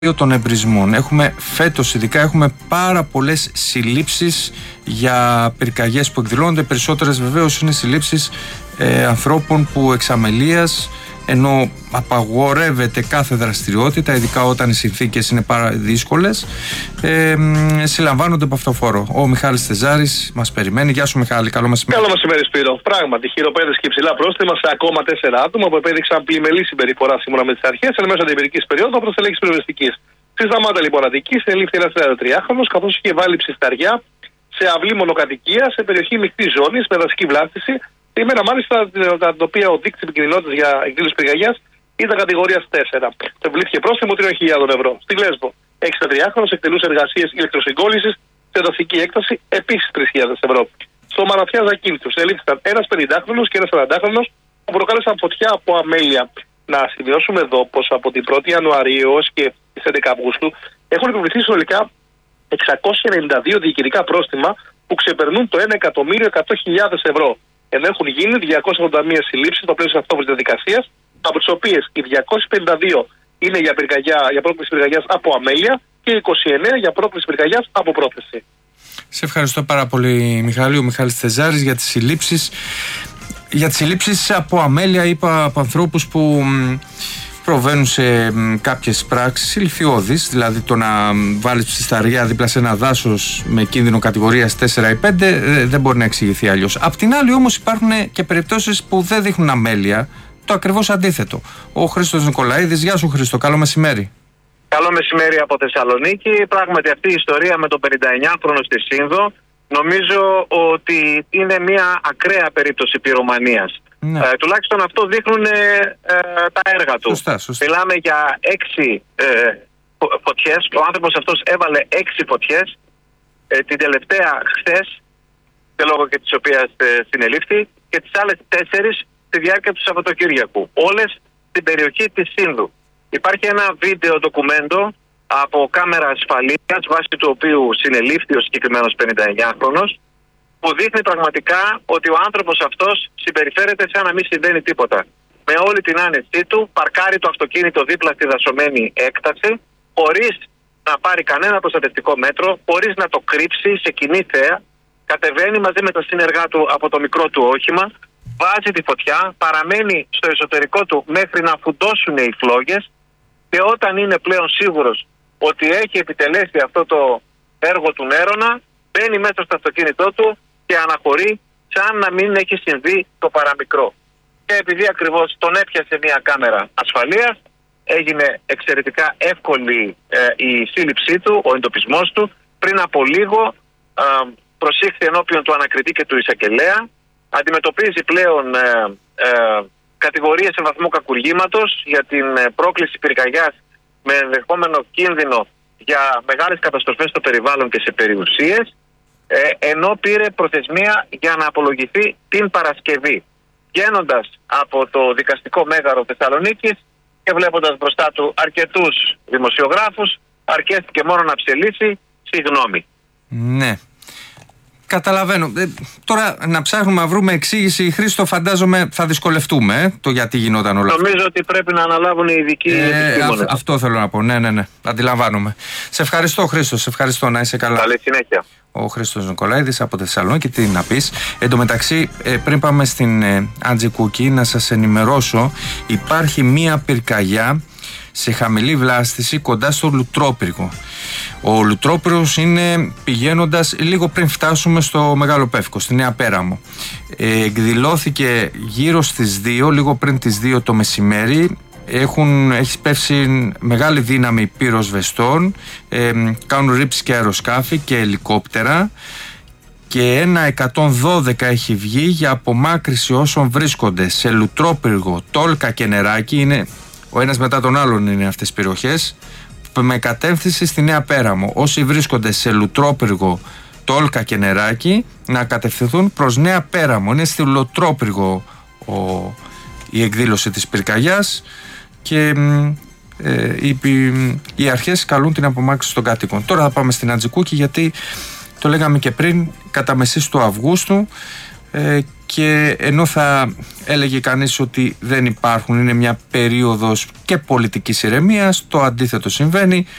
των εμπρισμών. Φέτος ειδικά έχουμε πάρα πολλές συλλήψεις για πυρκαγιές που εκδηλώνονται. Περισσότερες βεβαίως είναι συλλήψεις ανθρώπων που εξ αμελίας, ενώ απαγορεύεται κάθε δραστηριότητα, ειδικά όταν οι συνθήκες είναι πάρα δύσκολες, συλλαμβάνονται από αυτοφόρο. Ο Μιχάλης Θεζάρης μας περιμένει. Γεια σου Μιχάλη, καλό μεσημέρι. Καλό μεσημέρι Σπύρο. Πράγματι, χειροπέδες και υψηλά πρόστιμα σε ακόμα 4 άτομα που επέδειξαν πλημελή συμπεριφορά σύμφωνα με τις αρχές εν μέσω αντιπυρικής περίοδου από στελέχης πυροσβεστικής. Στη Σταμάτα λοιπόν Αττικής συνελήφθη ένας 33χρονος, καθώς είχε βάλει ψισταριά σε αυλή μονοκατοικία σε περιοχή μεικτής ζώνης με δασική βλάστηση. Η μέρα μάλιστα τα οποία ο δείκτης επικινδυνότητας για εκδήλωση πυρκαγιάς ήταν κατηγορίας 4. Επιβλήθηκε πρόστιμο 3.000 ευρώ. Στη Λέσβο, 63χρονος εκτελούσε εργασίες ηλεκτροσυγκόλλησης σε δασική έκταση, επίσης 3.000 ευρώ. Στο Μαραθιά Ζακίνθου συνελήφθηκαν ένας 50χρονος και ένας 40χρονος που προκάλεσαν φωτιά από αμέλεια. Να σημειώσουμε εδώ πως από την 1η Ιανουαρίου έως και τις 11 Αυγούστου έχουν επιβληθεί συνολικά 692 διοικητικά πρόστιμα που ξεπερνούν το 1.100.000 ευρώ. Ενώ έχουν γίνει 281 συλλήψεις στο πλαίσιο αυτόβουλης διαδικασίας, από τις οποίες οι 252 είναι για πρόκληση πυρκαγιάς από αμέλεια και 29 για πρόκληση πυρκαγιάς από πρόθεση. Σε ευχαριστώ πάρα πολύ Μιχάλη. Ο Μιχάλης Θεζάρης για τις συλλήψεις. Για τις συλλήψεις από αμέλεια, είπα, από ανθρώπους που προβαίνουν σε κάποιες πράξεις ηλιθιώδεις, δηλαδή το να βάλεις ψισταριά δίπλα σε ένα δάσος με κίνδυνο κατηγορίας 4 ή 5 δεν μπορεί να εξηγηθεί αλλιώς. Απ' την άλλη όμως υπάρχουν και περιπτώσεις που δεν δείχνουν αμέλεια, το ακριβώς αντίθετο. Ο Χρήστος Νικολαίδης, γεια σου Χρήστο, καλό μεσημέρι. Καλό μεσημέρι από Θεσσαλονίκη. Πράγματι αυτή η ιστορία με τον 59χρονο στη Σύνδο νομίζω ότι είναι μια ακραία περίπτωση πυρομανίας. Ναι. Τουλάχιστον αυτό δείχνουν τα έργα του. Σωστά. Μιλάμε για 6 φωτιές. Ο άνθρωπος αυτός έβαλε 6 φωτιές. Την τελευταία χθες, και λόγω και της οποίας συνελήφθη, και τις άλλες 4 στη διάρκεια του Σαββατοκύριακου. Όλες στην περιοχή της Σύνδου. Υπάρχει ένα βίντεο ντοκουμέντο από κάμερα ασφαλείας, βάσει του οποίου συνελήφθη ο συγκεκριμένος 59χρονος, που δείχνει πραγματικά ότι ο άνθρωπος αυτός συμπεριφέρεται σαν να μην συμβαίνει τίποτα. Με όλη την άνεσή του, παρκάρει το αυτοκίνητο δίπλα στη δασωμένη έκταση, χωρίς να πάρει κανένα προστατευτικό μέτρο, χωρίς να το κρύψει σε κοινή θέα, κατεβαίνει μαζί με τα σύνεργά του από το μικρό του όχημα, βάζει τη φωτιά, παραμένει στο εσωτερικό του μέχρι να φουντώσουν οι φλόγες, και όταν είναι πλέον σίγουρος ότι έχει επιτελέσει αυτό το έργο του Νέρονα, μπαίνει μέσα στο αυτοκίνητό του και αναχωρεί σαν να μην έχει συμβεί το παραμικρό. Και επειδή ακριβώς τον έπιασε μια κάμερα ασφαλείας, έγινε εξαιρετικά εύκολη η σύλληψή του, ο εντοπισμός του. Πριν από λίγο προσήχθη ενώπιον του ανακριτή και του εισαγγελέα. Αντιμετωπίζει πλέον κατηγορίες σε βαθμό κακουργήματος για την πρόκληση πυρκαγιάς με ενδεχόμενο κίνδυνο για μεγάλες καταστροφές στο περιβάλλον και σε περιουσίες, ενώ πήρε προθεσμία για να απολογηθεί την Παρασκευή. Βγαίνοντας από το δικαστικό μέγαρο Θεσσαλονίκης και βλέποντας μπροστά του αρκετούς δημοσιογράφους, αρκέστηκε μόνο να ψελίσει συγγνώμη. Ναι. Καταλαβαίνω. Τώρα να ψάχνουμε να βρούμε εξήγηση, Χρήστο, φαντάζομαι θα δυσκολευτούμε το γιατί γινόταν όλα αυτά. Νομίζω ότι πρέπει να αναλάβουν οι ειδικοί επιστήμονες. Αυτό θέλω να πω. Ναι. Αντιλαμβάνομαι. Σε ευχαριστώ, Χρήστο. Σε ευχαριστώ, να είσαι καλά. Καλή συνέχεια. Ο Χρήστος Νικολαίδης από Θεσσαλονίκη. Τι να πεις. Εν τω μεταξύ, πριν πάμε στην Ατζικούκη, να σας ενημερώσω, υπάρχει μία πυρκαγιά σε χαμηλή βλάστηση κοντά στο Λουτρόπυργο. Ο Λουτρόπυργος είναι πηγαίνοντας λίγο πριν φτάσουμε στο Μεγάλο Πεύκο, στη Νέα Πέραμο. Εκδηλώθηκε γύρω στις 2, λίγο πριν τις 2 το μεσημέρι. Έχει πέσει μεγάλη δύναμη πυροσβεστών, κάνουν ρήψεις και αεροσκάφη και ελικόπτερα, και ένα 112 έχει βγει για απομάκρυση όσων βρίσκονται σε Λουτρόπυργο, Τόλκα και Νεράκι. Είναι ο ένας μετά τον άλλον είναι αυτές οι περιοχές, με κατεύθυνση στη Νέα Πέραμο. Όσοι βρίσκονται σε Λουτρόπυργο, Τόλκα και Νεράκι να κατευθυνθούν προς Νέα Πέραμο. Είναι στη Λουτρόπυργο η εκδήλωση της πυρκαγιάς και οι αρχές καλούν την απομάκρυνση των κατοίκων. Τώρα θα πάμε στην Ατζικούκη, γιατί το λέγαμε και πριν, κατά μεσής του Αυγούστου και ενώ θα έλεγε κανείς ότι δεν υπάρχουν, είναι μια περίοδος και πολιτικής ηρεμίας, το αντίθετο συμβαίνει.